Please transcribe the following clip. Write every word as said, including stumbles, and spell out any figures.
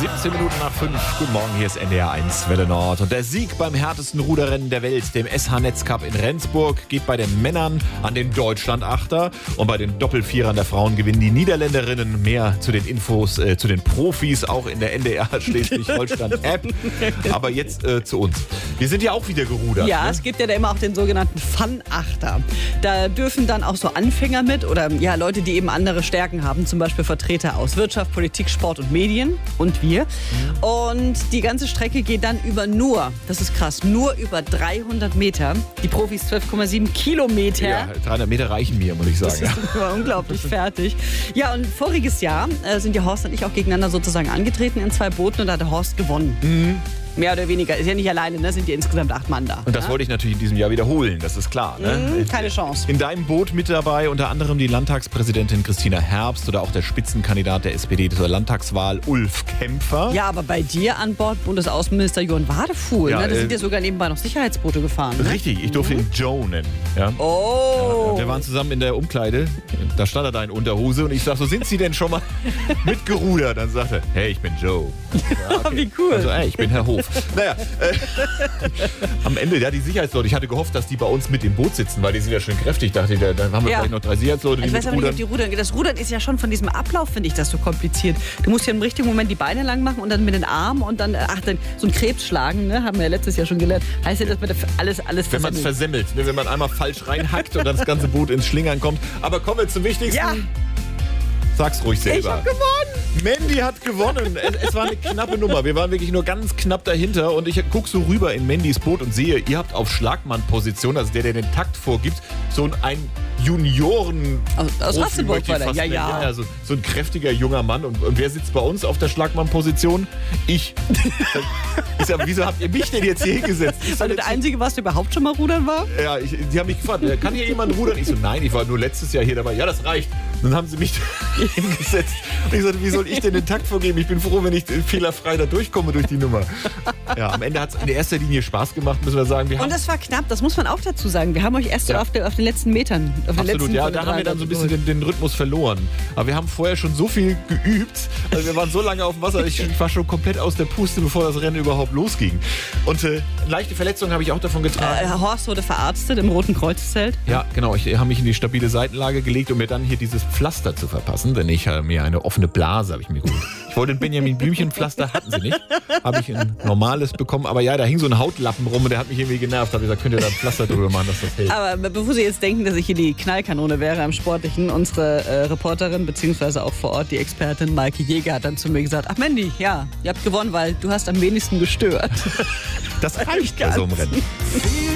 siebzehn Minuten nach fünf. Guten Morgen, hier ist N D R eins Welle Nord. Und der Sieg beim härtesten Ruderrennen der Welt, dem S H-Netz Cup in Rendsburg, geht bei den Männern an den Deutschland-Achter. Und bei den Doppelvierern der Frauen gewinnen die Niederländerinnen. Mehr zu den Infos, äh, zu den Profis, auch in der N D R Schleswig-Holstein-App. Aber jetzt äh, zu uns. Wir sind ja auch wieder gerudert. Ja, ne? Es gibt ja da immer auch den sogenannten Fun-Achter. Da dürfen dann auch so Anfänger mit oder ja Leute, die eben andere Stärken haben. Zum Beispiel Vertreter aus Wirtschaft, Politik, Sport und Medien und wir. Mhm. Und die ganze Strecke geht dann über nur, das ist krass, nur über dreihundert Meter. Die Profis zwölf Komma sieben Kilometer. Ja, dreihundert Meter reichen mir, muss ich sagen. Das ist ja. unglaublich fertig. Ja, und voriges Jahr äh, sind ja Horst und ich auch gegeneinander sozusagen angetreten in zwei Booten und da hat der Horst gewonnen. Mhm. Mehr oder weniger. Ist ja nicht alleine, ne? Sind ja insgesamt acht Mann da. Und das ja? wollte ich natürlich in diesem Jahr wiederholen, das ist klar. Ne? Mhm, keine Chance. In deinem Boot mit dabei unter anderem die Landtagspräsidentin Christina Herbst oder auch der Spitzenkandidat der S P D zur Landtagswahl Ulf Kämpfer. Ja, aber bei dir an Bord Bundesaußenminister Jörn Wadefuhl. Ja, ne? Da äh, sind ja sogar nebenbei noch Sicherheitsboote gefahren. Ne? Richtig, ich durfte ihn Joe nennen. Ja? Oh. Ja, wir waren zusammen in der Umkleide, da stand er da in Unterhose und ich sag so, sind Sie denn schon mal mitgerudert? Dann sagt er, hey, ich bin Joe. Ja, okay. Wie cool. Also, ey, ich bin Herr Hof. Naja, äh, am Ende, ja, die Sicherheitsleute, ich hatte gehofft, dass die bei uns mit im Boot sitzen, weil die sind ja schön kräftig. Dachte ich, da, dann haben wir ja. vielleicht noch drei Sicherheitsleute, die Ich weiß aber nicht, ob die rudern. Das Rudern ist ja schon von diesem Ablauf, finde ich, das so kompliziert. Du musst ja im richtigen Moment die Beine lang machen und dann mit den Armen und dann, ach, dann so einen Krebs schlagen, ne? Haben wir ja letztes Jahr schon gelernt. Heißt ja, dass man alles, alles Wenn man es versemmelt. versemmelt, ne? Wenn man einmal falsch reinhackt und dann das ganze Boot ins Schlingern kommt. Aber kommen wir zum Wichtigsten. Ja. Sag's ruhig selber. Ich hab gewonnen. Mandy hat gewonnen. Es, es war eine knappe Nummer. Wir waren wirklich nur ganz knapp dahinter. Und ich gucke so rüber in Mandys Boot und sehe, ihr habt auf Schlagmann-Position, also der, der den Takt vorgibt, so ein Junioren... Aus, aus Profi, Hasselburg möchte ich war der. fast Ja, nennen. ja. ja so, so ein kräftiger junger Mann. Und, und wer sitzt bei uns auf der Schlagmann-Position? Ich. Ich sag, wieso habt ihr mich denn jetzt hier hingesetzt? Ich Weil du der Einzige warst, der überhaupt schon mal rudern war? Ja, ich, die haben mich gefragt, kann hier jemand rudern? Ich so, nein, ich war nur letztes Jahr hier dabei. Ja, das reicht. Dann haben sie mich hingesetzt. Und ich sagte, wie soll ich denn den Takt vorgeben? Ich bin froh, wenn ich fehlerfrei da durchkomme durch die Nummer. Ja, am Ende hat es in erster Linie Spaß gemacht, müssen wir sagen. Wir Und das war knapp, das muss man auch dazu sagen. Wir haben euch erst Ja. so auf, der, auf den letzten Metern, auf den Absolut, letzten ja, von den da haben wir dann so ein bisschen dreihundert den, den Rhythmus verloren. Aber wir haben vorher schon so viel geübt. Also wir waren so lange auf dem Wasser, ich, ich war schon komplett aus der Puste, bevor das Rennen überhaupt losging. Und äh, leichte Verletzungen habe ich auch davon getragen. Äh, Horst wurde verarztet im Roten Kreuzzelt. Ja, genau. Ich habe mich in die stabile Seitenlage gelegt, um mir dann hier dieses Pflaster zu verpassen. Denn ich habe mir eine offene Blase, habe ich mir geholt. Ich wollte ein Benjamin Blümchen-Pflaster, hatten sie nicht. Habe ich ein normales bekommen. Aber ja, da hing so ein Hautlappen rum und der hat mich irgendwie genervt. Da habe ich gesagt, könnt ihr da ein Pflaster drüber machen, dass das hält. Aber bevor Sie jetzt denken, dass ich hier die Knallkanone wäre am Sportlichen, unsere äh, Reporterin beziehungsweise auch vor Ort die Expertin Maike Jäger hat dann zu mir gesagt, ach Mandy, ja, ihr habt gewonnen, weil du hast am wenigsten gestört. Das reicht bei so einem Rennen.